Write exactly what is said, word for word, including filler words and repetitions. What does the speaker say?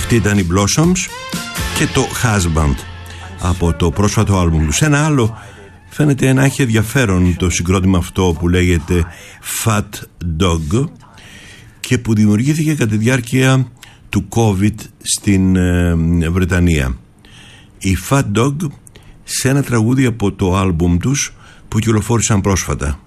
Αυτή ήταν οι Blossoms και το Husband από το πρόσφατο άλμπουμ τους. Ένα άλλο φαίνεται να έχει ενδιαφέρον, το συγκρότημα αυτό που λέγεται Fat Dog και που δημιουργήθηκε κατά τη διάρκεια του COVID στην ε, Βρετανία. Οι Fat Dog σε ένα τραγούδι από το άλμπουμ τους που κυκλοφόρησαν πρόσφατα.